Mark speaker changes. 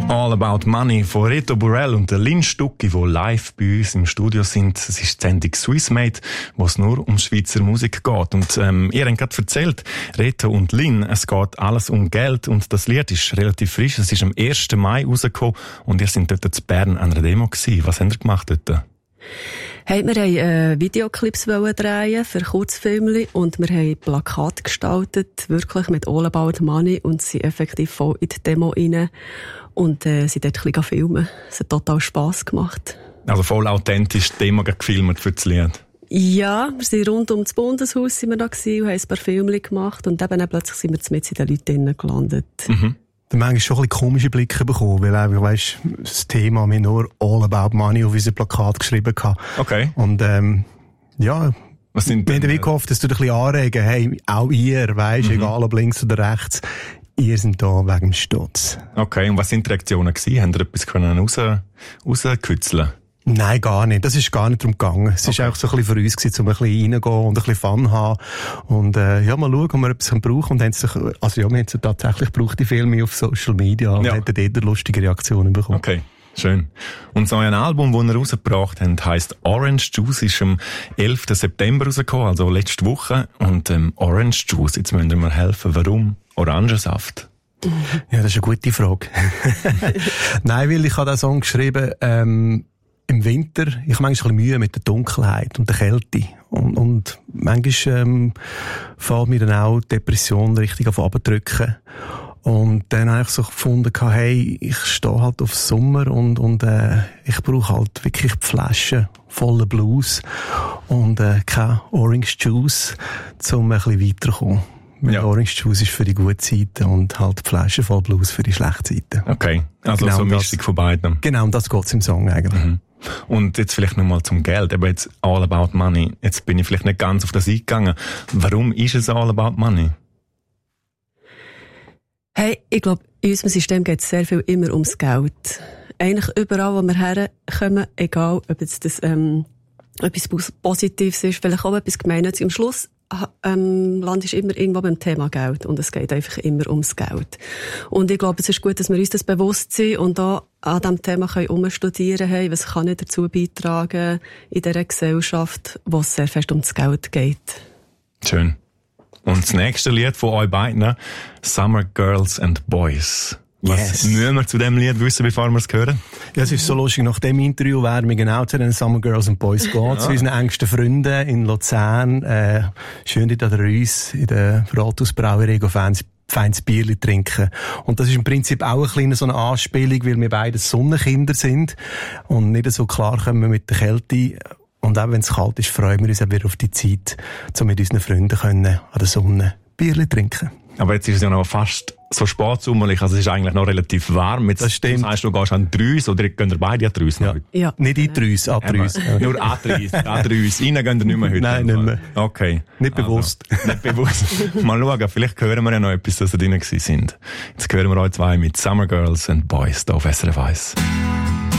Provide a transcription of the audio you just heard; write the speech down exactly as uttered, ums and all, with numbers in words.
Speaker 1: All About Money von Reto Burrell und der Lynn Stucki, die live bei uns im Studio sind. Es ist die Sendung Swissmade, wo es nur um Schweizer Musik geht. Und ähm, ihr habt gerade erzählt, Reto und Lynn, es geht alles um Geld und das Lied ist relativ frisch. Es ist am ersten Mai rausgekommen und ihr seid dort in Bern an einer Demo gewesen. Was habt ihr gemacht dort?
Speaker 2: Hey, wir wollten äh, Videoclips drehen für Kurzfilme und wir haben Plakate gestaltet, wirklich mit All About Money, und sind effektiv voll in die Demo rein und äh, sind dort ein bisschen filmen. Es hat total Spass gemacht. Also
Speaker 1: voll authentisch die Demo gefilmt für das Lied?
Speaker 2: Ja, wir sind rund um das Bundeshaus sind wir da gewesen und haben ein paar Filme gemacht und eben plötzlich sind wir mit in den Leuten drinnen gelandet.
Speaker 1: Mhm.
Speaker 3: Da manchmal schon ein bisschen komische Blicke bekommen, weil einfach, weisst, das Thema, wir nur All About Money auf unser Plakat geschrieben haben.
Speaker 1: Okay.
Speaker 3: Und, ähm, ja,
Speaker 1: was sind
Speaker 3: wir haben wie gehofft, dass du dich ein bisschen anregen, hey, auch ihr, weisst, mhm. egal ob links oder rechts, ihr seid da wegen dem Stutz.
Speaker 1: Okay, und was sind die Reaktionen gewesen? Haben ihr etwas können raus, rauskützeln?
Speaker 3: Nein, gar nicht. Das ist gar nicht darum gegangen. Es
Speaker 1: okay.
Speaker 3: ist auch so ein bisschen für uns gewesen, um ein bisschen reingehen und ein bisschen Fun haben. Und, äh, ja, mal schauen, ob wir etwas brauchen. Und haben sich, also ja, wir haben sie tatsächlich gebraucht, die Filme auf Social Media. Und ja. haben dort lustige Reaktionen bekommen.
Speaker 1: Okay. Schön. Und das neue Album, das ihr rausgebracht habt, heisst Orange Juice, ist am elften September rausgekommen, also letzte Woche. Und, ähm, Orange Juice, jetzt müsst ihr mir helfen. Warum Orangensaft?
Speaker 3: Ja, das ist eine gute Frage. Nein, weil ich habe den Song geschrieben, ähm, im Winter, ich habe manchmal ein bisschen Mühe mit der Dunkelheit und der Kälte. Und, und manchmal ähm, fällt mir dann auch Depression richtig auf abdrücken. Und dann habe ich so gefunden, hey, ich stehe halt auf Sommer und, und äh, ich brauche halt wirklich die Flaschen voller Blues und äh, kein Orange Juice, um ein bisschen weiterzukommen. Ja. Orange Juice ist für die gute Seite und halt die Flasche voll Blues für die schlechte Seite.
Speaker 1: Okay, also genau so eine Mischung von beiden.
Speaker 3: Genau, um das geht's im Song eigentlich.
Speaker 1: Mhm. Und jetzt vielleicht nochmal zum Geld, aber jetzt All About Money. Jetzt bin ich vielleicht nicht ganz auf das eingegangen. Warum ist es All About Money?
Speaker 2: Hey, ich glaube, in unserem System geht es sehr viel immer ums Geld. Eigentlich überall, wo wir herkommen, egal ob jetzt das ähm, etwas Positives ist, vielleicht auch etwas Gemeinnütziges. Am Schluss ähm, landest du immer irgendwo beim Thema Geld und es geht einfach immer ums Geld. Und ich glaube, es ist gut, dass wir uns das bewusst sind und auch an diesem Thema können umstudieren können, was kann ich dazu beitragen in dieser Gesellschaft, wo es sehr fest ums Geld geht.
Speaker 1: Schön. Und das nächste Lied von euch beiden, Summer Girls and Boys. Was yes. müssen wir zu dem Lied wissen, bevor wir es hören?
Speaker 3: Ja, es ist so lustig, nach dem Interview werden wir genau zu den Summer Girls and Boys gehen, ja. zu unseren engsten Freunden in Luzern. Äh, schön dort an der Reuss, in der Rathausbrauerei, Fans feines Bierchen trinken. Und das ist im Prinzip auch ein kleiner so eine Anspielung, weil wir beide Sonnenkinder sind und nicht so klar kommen mit der Kälte. Und auch wenn es kalt ist, freuen wir uns auch wieder auf die Zeit, um mit unseren Freunden können an der Sonne Bierchen trinken.
Speaker 1: Aber jetzt ist es ja noch fast so spätsommerlich, also es ist eigentlich noch relativ warm. Jetzt,
Speaker 3: das stimmt.
Speaker 1: Das heisst, du gehst an die Reuss oder gehen ihr beide an die Reuss?
Speaker 3: Ja. ja. Nicht in die Reuss, an die Reuss.
Speaker 1: Ja. Nur an die Reuss, an die Reuss. Rein gehen ihr nicht mehr heute?
Speaker 3: Nein, nicht mehr.
Speaker 1: Okay.
Speaker 3: Nicht
Speaker 1: also,
Speaker 3: bewusst.
Speaker 1: Nicht bewusst. Mal schauen, vielleicht hören wir ja noch etwas, dass ihr drin gewesen sind. Jetzt hören wir euch zwei mit Summer Girls and Boys hier auf S R F eins.